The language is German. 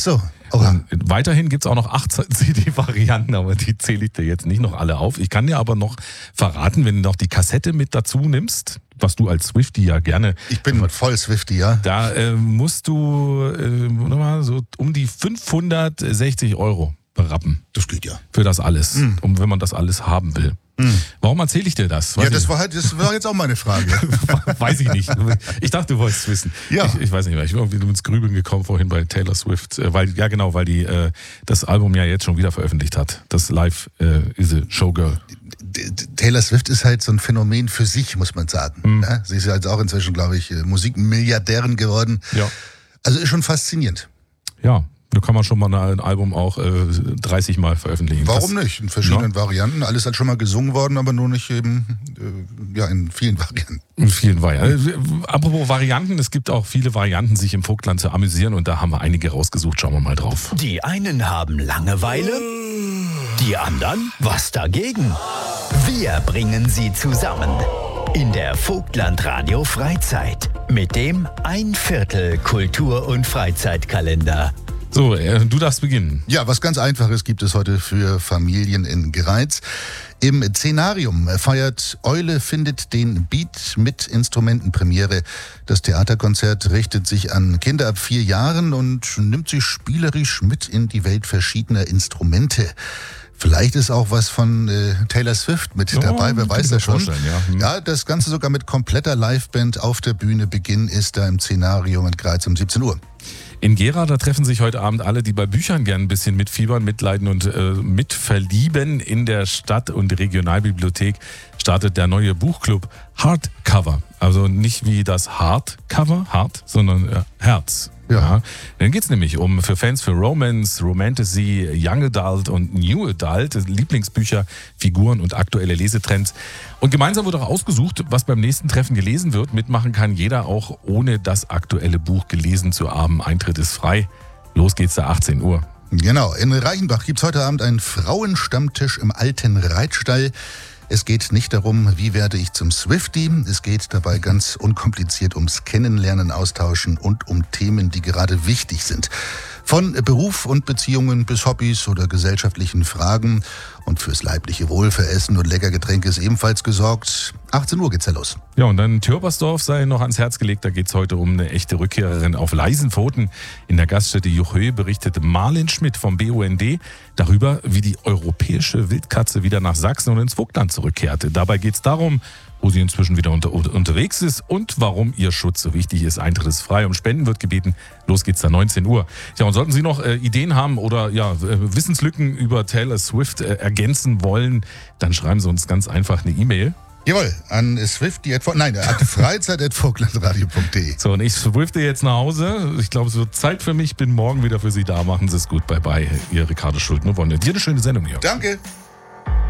so. Und weiterhin gibt es auch noch 8 CD-Varianten, aber die zähle ich dir jetzt nicht noch alle auf. Ich kann dir aber noch verraten, wenn du noch die Kassette mit dazu nimmst, was du als Swiftie ja gerne... Ich bin voll Swiftie, ja. Da musst du so um die 560 € berappen. Das geht ja. Für das alles, wenn man das alles haben will. Warum erzähle ich dir das? Das war jetzt auch meine Frage. Weiß ich nicht. Ich dachte, du wolltest es wissen. Ja. Ich weiß nicht mehr. Ich bin irgendwie ins Grübeln gekommen vorhin bei Taylor Swift, weil die das Album ja jetzt schon wieder veröffentlicht hat. Das Live is a Showgirl. Taylor Swift ist halt so ein Phänomen für sich, muss man sagen. Ja, sie ist halt auch inzwischen, glaube ich, Musikmilliardärin geworden. Ja. Also ist schon faszinierend. Ja. Da kann man schon mal ein Album auch 30 Mal veröffentlichen. Warum nicht? In verschiedenen Varianten. Alles hat schon mal gesungen worden, aber nur nicht eben in vielen Varianten. In vielen Varianten. Apropos Varianten, es gibt auch viele Varianten, sich im Vogtland zu amüsieren und da haben wir einige rausgesucht. Schauen wir mal drauf. Die einen haben Langeweile, die anderen was dagegen. Wir bringen sie zusammen in der Vogtland Radio Freizeit mit dem 1/4 Kultur- und Freizeitkalender. So, du darfst beginnen. Ja, was ganz Einfaches gibt es heute für Familien in Greiz. Im Szenarium feiert Eule findet den Beat mit Instrumentenpremiere. Das Theaterkonzert richtet sich an Kinder ab 4 Jahren und nimmt sie spielerisch mit in die Welt verschiedener Instrumente. Vielleicht ist auch was von Taylor Swift mit dabei, wer weiß das schon. Ja, das Ganze sogar mit kompletter Liveband auf der Bühne. Beginn ist da im Szenarium in Greiz um 17 Uhr. In Gera, da treffen sich heute Abend alle, die bei Büchern gern ein bisschen mitfiebern, mitleiden und mitverlieben. In der Stadt- und Regionalbibliothek startet der neue Buchclub Hardcover. Also nicht wie das Hardcover, Hard, sondern Herz. Ja. Dann geht es nämlich für Fans für Romance, Romantasy, Young Adult und New Adult, Lieblingsbücher, Figuren und aktuelle Lesetrends. Und gemeinsam wird auch ausgesucht, was beim nächsten Treffen gelesen wird. Mitmachen kann jeder auch ohne das aktuelle Buch gelesen zu haben. Eintritt ist frei. Los geht's da 18 Uhr. Genau, in Reichenbach gibt es heute Abend einen Frauenstammtisch im alten Reitstall. Es geht nicht darum, wie werde ich zum Swiftie. Es geht dabei ganz unkompliziert ums Kennenlernen, Austauschen und um Themen, die gerade wichtig sind. Von Beruf und Beziehungen bis Hobbys oder gesellschaftlichen Fragen. Und fürs leibliche Wohl, für Essen und lecker Getränke ist ebenfalls gesorgt. 18 Uhr geht's ja los. Ja, und dann Türpersdorf sei noch ans Herz gelegt. Da geht's heute um eine echte Rückkehrerin auf leisen Pfoten. In der Gaststätte Juchhö berichtet Marlin Schmidt vom BUND darüber, wie die europäische Wildkatze wieder nach Sachsen und ins Vogtland zurückkehrte. Dabei geht's darum, wo sie inzwischen wieder unterwegs ist und warum ihr Schutz so wichtig ist. Eintritt ist frei, um Spenden wird gebeten. Los geht's da 19 Uhr. Ja, und sollten Sie noch Ideen haben oder Wissenslücken über Taylor Swift ergänzen wollen, dann schreiben Sie uns ganz einfach eine E-Mail. Jawohl, an freizeit@vogtlandradio.de. So, und ich swifte jetzt nach Hause. Ich glaube, es wird Zeit für mich. Bin morgen wieder für Sie da. Machen Sie es gut. Bye bye. Ihr Ricardo Schulte-Wonne. Dir eine schöne Sendung hier. Danke.